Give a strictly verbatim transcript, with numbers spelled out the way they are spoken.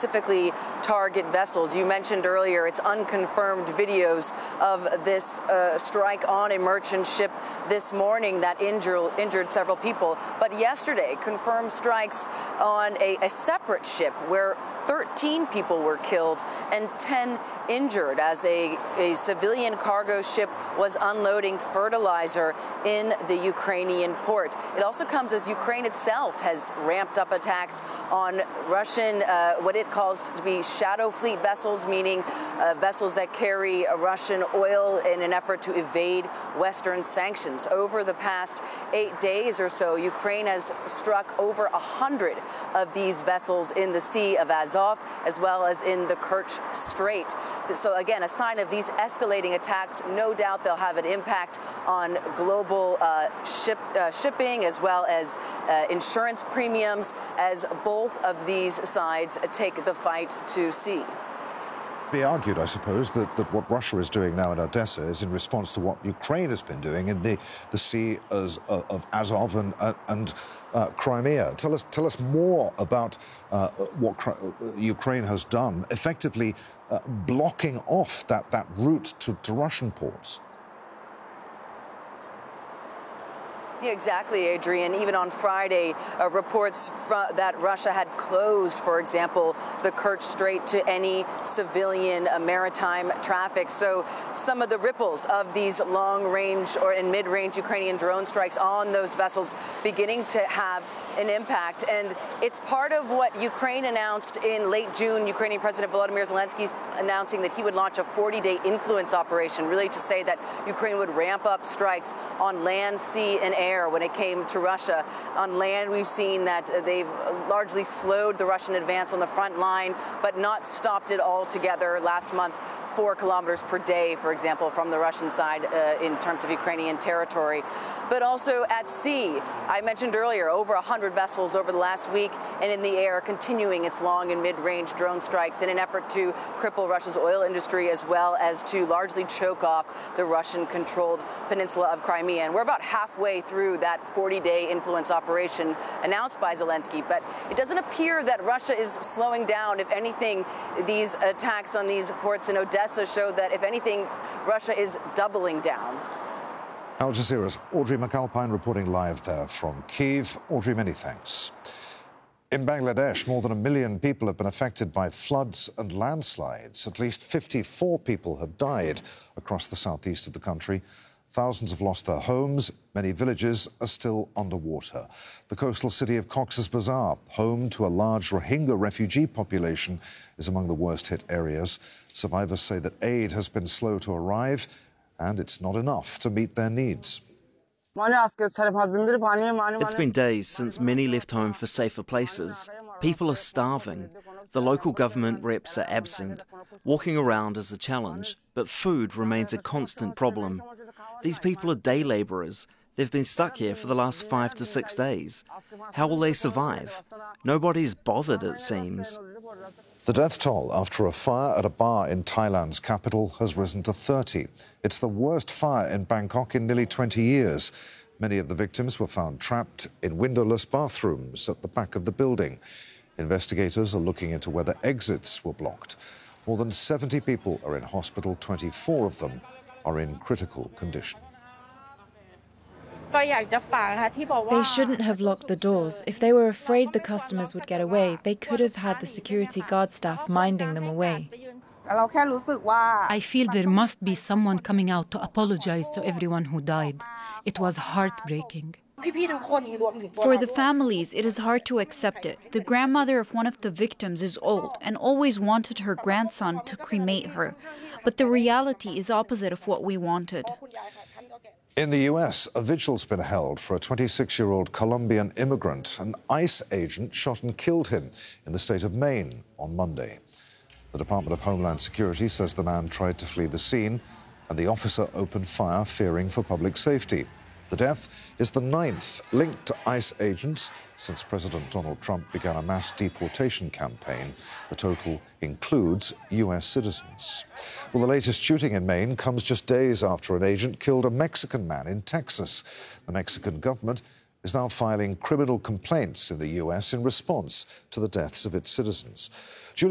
specifically target vessels. You mentioned earlier it's unconfirmed videos of this uh, strike on a merchant ship this morning that injure, injured several people. But yesterday, confirmed strikes on a, a separate ship where thirteen people were killed and ten injured as a, a civilian cargo ship was unloading fertilizer in the Ukrainian port. It also comes as Ukraine itself has ramped up attacks on Russian, uh, what it calls to be shadow fleet vessels, meaning uh, vessels that carry Russian oil in an effort to evade Western sanctions. Over the past eight days or so, Ukraine has struck over a hundred of these vessels in the Sea of Azov, as well as in the Kerch Strait. So again, a sign of these escalating attacks. No doubt they'll have an impact on global uh, ship, uh, shipping as well as uh, insurance premiums as both of these sides take the fight to sea. Be argued, I suppose, that, that what Russia is doing now in Odessa is in response to what Ukraine has been doing in the, the Sea as, uh, of Azov and, uh, and uh, Crimea. Tell us, tell us more about uh, what Cri Ukraine has done, effectively uh, blocking off that, that route to, to Russian ports. Yeah, exactly, Adrian. Even on Friday, uh, reports that Russia had closed, for example, the Kerch Strait to any civilian uh, maritime traffic. So some of the ripples of these long-range or in mid-range Ukrainian drone strikes on those vessels beginning to have an impact. And it's part of what Ukraine announced in late June. Ukrainian President Volodymyr Zelensky announcing that he would launch a forty-day influence operation, really to say that Ukraine would ramp up strikes on land, sea, and air when it came to Russia. On land, we've seen that they've largely slowed the Russian advance on the front line, but not stopped it altogether. Last month, four kilometers per day, for example, from the Russian side uh, in terms of Ukrainian territory. But also at sea, I mentioned earlier, over one hundred vessels over the last week, and in the air, continuing its long and mid-range drone strikes in an effort to cripple Russia's oil industry as well as to largely choke off the Russian-controlled peninsula of Crimea. And we're about halfway through that forty-day influence operation announced by Zelensky, but it doesn't appear that Russia is slowing down. If anything, these attacks on these ports in Odessa show that, if anything, Russia is doubling down. Al Jazeera's Audrey McAlpine reporting live there from Kyiv. Audrey, many thanks. In Bangladesh, more than a million people have been affected by floods and landslides. At least fifty-four people have died across the southeast of the country. Thousands have lost their homes. Many villages are still underwater. The coastal city of Cox's Bazar, home to a large Rohingya refugee population, is among the worst-hit areas. Survivors say that aid has been slow to arrive, and it's not enough to meet their needs. It's been days since many left home for safer places. People are starving. The local government reps are absent. Walking around is a challenge, but food remains a constant problem. These people are day labourers. They've been stuck here for the last five to six days. How will they survive? Nobody's bothered, it seems. The death toll after a fire at a bar in Thailand's capital has risen to thirty. It's the worst fire in Bangkok in nearly twenty years. Many of the victims were found trapped in windowless bathrooms at the back of the building. Investigators are looking into whether exits were blocked. More than seventy people are in hospital. twenty-four of them are in critical condition. They shouldn't have locked the doors. If they were afraid the customers would get away, they could have had the security guard staff minding them away. I feel there must be someone coming out to apologize to everyone who died. It was heartbreaking. For the families, it is hard to accept it. The grandmother of one of the victims is old and always wanted her grandson to cremate her. But the reality is opposite of what we wanted. In the U S, a vigil's been held for a twenty-six-year-old Colombian immigrant. An ICE agent shot and killed him in the state of Maine on Monday. The Department of Homeland Security says the man tried to flee the scene and the officer opened fire, fearing for public safety. The death is the ninth linked to ICE agents since President Donald Trump began a mass deportation campaign. The total includes U S citizens. Well, the latest shooting in Maine comes just days after an agent killed a Mexican man in Texas. The Mexican government is now filing criminal complaints in the U S in response to the deaths of its citizens. Julie